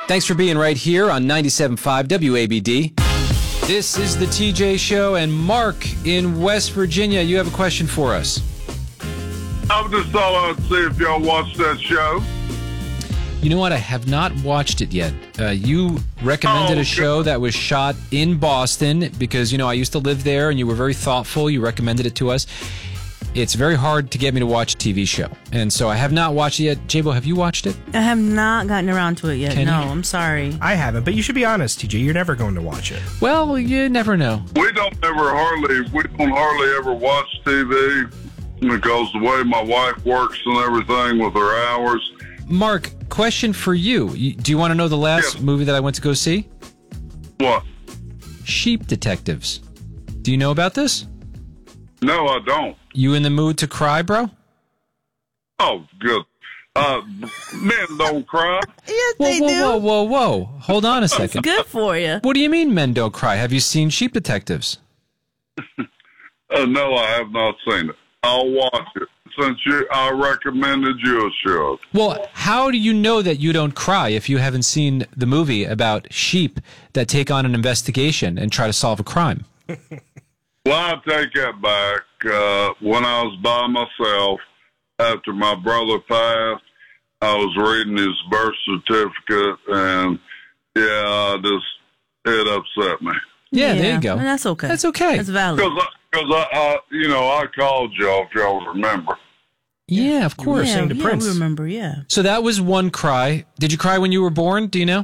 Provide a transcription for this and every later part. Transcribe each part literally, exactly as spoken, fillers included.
Thanks for being right here on ninety-seven point five W A B D. This is the T J Show, and Mark in West Virginia, you have a question for us. I was just thought I'd see if y'all watched that show. You know what? I have not watched it yet. Uh, you recommended Oh, a show that was shot in Boston because, you know, I used to live there, and you were very thoughtful. You recommended it to us. It's very hard to get me to watch a T V show, and so I have not watched it yet. J-Bo, have you watched it? I have not gotten around to it yet. Can no, you? I'm sorry. I haven't, but you should be honest, T J. You're never going to watch it. Well, you never know. We don't ever hardly, we don't hardly ever watch T V because the way my wife works and everything with her hours. Mark, question for you. you do you want to know the last Yeah. movie that I went to go see? What? Sheep Detectives. Do you know about this? No, I don't. You in the mood to cry, bro? Oh, good. Uh, men don't cry. Yes, Whoa, they whoa, do. whoa, whoa, whoa. Hold on a It's second. good for you. What do you mean men don't cry? Have you seen Sheep Detectives? Uh, no, I have not seen it. I'll watch it since you. I recommended you a show. Well, how do you know that you don't cry if you haven't seen the movie about sheep that take on an investigation and try to solve a crime? Well, I take that back. Uh, when I was by myself after my brother passed, I was reading his birth certificate, and yeah, I just it upset me. Yeah, there you go. And that's okay. That's okay. That's valid. Because, I, I, I, you know, I called y'all if y'all remember. Yeah, of course. yeah, saying to yeah, Prince. we remember, yeah. So that was one cry. Did you cry when you were born? Do you know?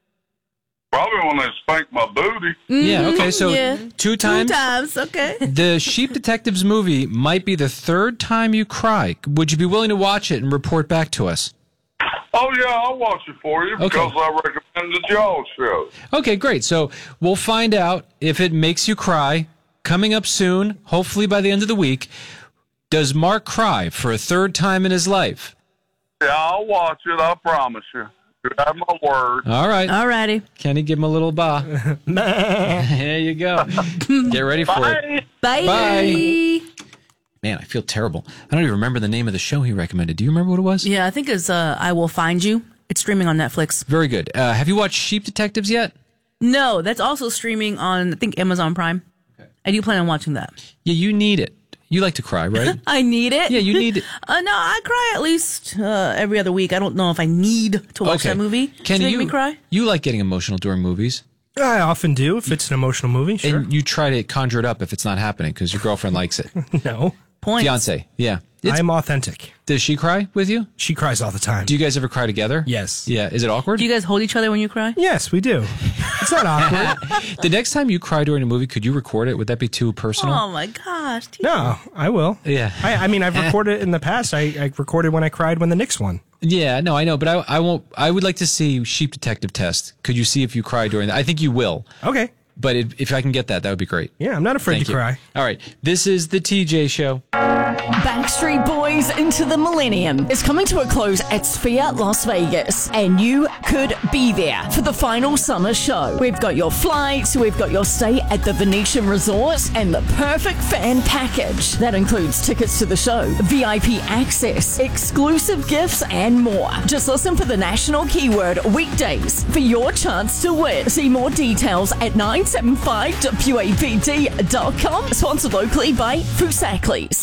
Probably when they spanked my booty. Yeah, okay. So yeah. two times. Two times, okay. The Sheep Detectives movie might be the third time you cry. Would you be willing to watch it and report back to us? Oh, yeah, I'll watch it for you because Okay. I recommended y'all show. Okay, great. So we'll find out if it makes you cry. Coming up soon, hopefully by the end of the week. Does Mark cry for a third time in his life? Yeah, I'll watch it, I promise you. You have my word. All right. All righty. Kenny, give him a little ba. There you go. Get ready for it. Bye. Bye. Man, I feel terrible. I don't even remember the name of the show he recommended. Do you remember what it was? Yeah, I think it's uh, I Will Find You. It's streaming on Netflix. Very good. Uh, have you watched Sheep Detectives yet? No, that's also streaming on, I think, Amazon Prime. Okay. I do plan on watching that. Yeah, you need it. You like to cry, right? I need it. Yeah, you need it. Uh, no, I cry at least uh, every other week. I don't know if I need to watch that movie Kenny, to make you, me cry. you like getting emotional during movies. I often do if it's an emotional movie, sure. And you try to conjure it up if it's not happening because your girlfriend likes it. No. Points. Fiance, yeah. It's, I'm authentic. does she cry with you? She cries all the time. Do you guys ever cry together? Yes. Yeah. Is it awkward? Do you guys hold each other when you cry? Yes, we do. It's not awkward. The next time you cry during a movie, could you record it? Would that be too personal? Oh my gosh. T- No, I will. Yeah. I, I mean, I've recorded it in the past. I, I recorded when I cried when the Knicks won. Yeah, no, I know, but I, I won't. I would like to see Sheep Detective test. Could you see if you cry during that? I think you will. Okay. But if, if I can get that, that would be great. Yeah, I'm not afraid Thank to you. cry. All right, this is the T J Show. Backstreet Boys Into the Millennium is coming to a close at Sphere Las Vegas, and you could be there for the final summer show. We've got your flights, we've got your stay at the Venetian Resort, and the perfect fan package. That includes tickets to the show, V I P access, exclusive gifts, and more. Just listen for the national keyword weekdays for your chance to win. See more details at nine seven five W A B D dot com. Sponsored locally by Fusaklis.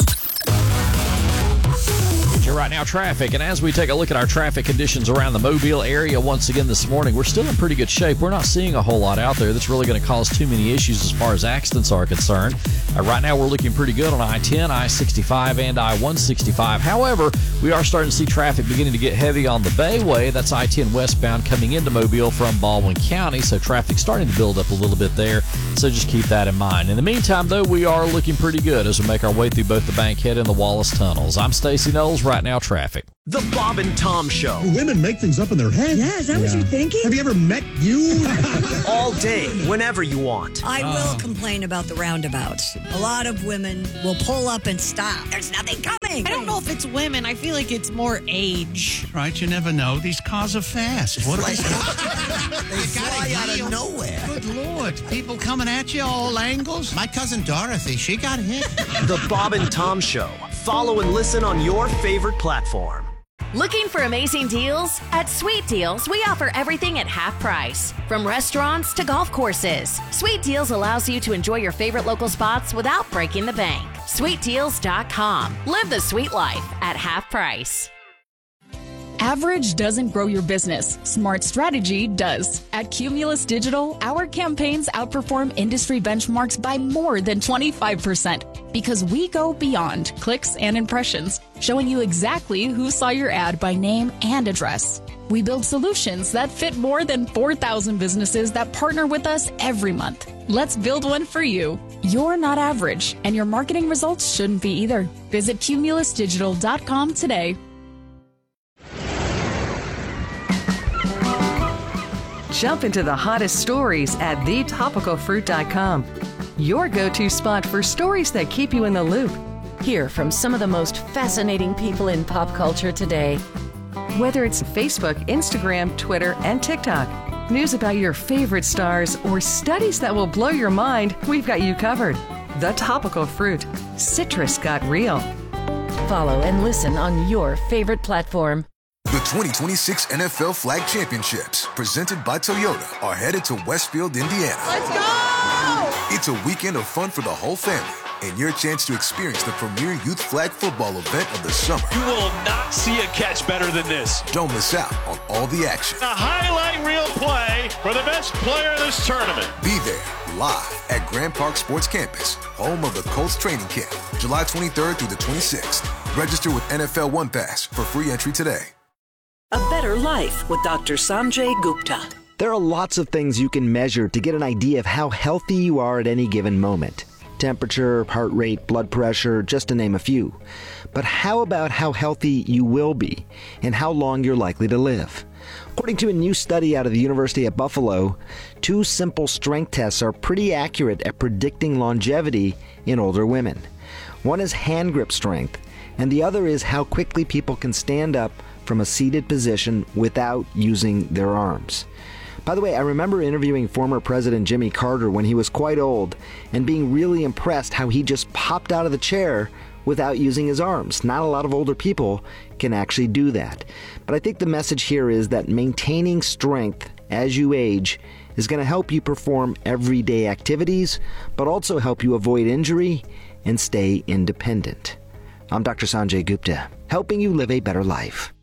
You're right now traffic, and as we take a look at our traffic conditions around the Mobile area once again this morning, we're still in pretty good shape. We're not seeing a whole lot out there that's really going to cause too many issues as far as accidents are concerned. Uh, right now we're looking pretty good on I ten, I sixty-five, and I one sixty-five. However, we are starting to see traffic beginning to get heavy on the Bayway. That's I ten westbound coming into Mobile from Baldwin County, so traffic's starting to build up a little bit there, so just keep that in mind. In the meantime, though, we are looking pretty good as we make our way through both the Bankhead and the Wallace tunnels. I'm Stacey Knowles, right now traffic. The Bob and Tom Show. Women make things up in their head. Yeah, is that what you're thinking? Have you ever met you? All day, whenever you want. I will complain about the roundabouts. A lot of women will pull up and stop. There's nothing coming. I don't know if it's women. I feel like it's more age. Right, you never know. These cars are fast. What are Like- they? They fly out of nowhere. Good Lord. People coming at you all angles. My cousin Dorothy, she got hit. The Bob and Tom Show. Follow and listen on your favorite platform. Looking for amazing deals? At Sweet Deals, we offer everything at half price. From restaurants to golf courses, Sweet Deals allows you to enjoy your favorite local spots without breaking the bank. sweet deals dot com. Live the sweet life at half price. Average doesn't grow your business. Smart strategy does. At Cumulus Digital, our campaigns outperform industry benchmarks by more than twenty-five percent because we go beyond clicks and impressions, showing you exactly who saw your ad by name and address. We build solutions that fit more than four thousand businesses that partner with us every month. Let's build one for you. You're not average, and your marketing results shouldn't be either. Visit cumulus digital dot com today. Jump into the hottest stories at the topical fruit dot com. Your go-to spot for stories that keep you in the loop. Hear from some of the most fascinating people in pop culture today. Whether it's Facebook, Instagram, Twitter, and TikTok, news about your favorite stars, or studies that will blow your mind, we've got you covered. The Topical Fruit. Citrus got real. Follow and listen on your favorite platform. The twenty twenty-six N F L Flag Championships, presented by Toyota, are headed to Westfield, Indiana. Let's go! It's a weekend of fun for the whole family and your chance to experience the premier youth flag football event of the summer. You will not see a catch better than this. Don't miss out on all the action. A highlight reel play for the best player in this tournament. Be there live at Grand Park Sports Campus, home of the Colts training camp, July twenty-third through the twenty-sixth. Register with N F L One Pass for free entry today. A Better Life with Doctor Sanjay Gupta. There are lots of things you can measure to get an idea of how healthy you are at any given moment. Temperature, heart rate, blood pressure, just to name a few. But how about how healthy you will be and how long you're likely to live? According to a new study out of the University at Buffalo, two simple strength tests are pretty accurate at predicting longevity in older women. One is hand grip strength, and the other is how quickly people can stand up from a seated position without using their arms. By the way, I remember interviewing former President Jimmy Carter when he was quite old and being really impressed how he just popped out of the chair without using his arms. Not a lot of older people can actually do that. But I think the message here is that maintaining strength as you age is going to help you perform everyday activities, but also help you avoid injury and stay independent. I'm Doctor Sanjay Gupta, helping you live a better life.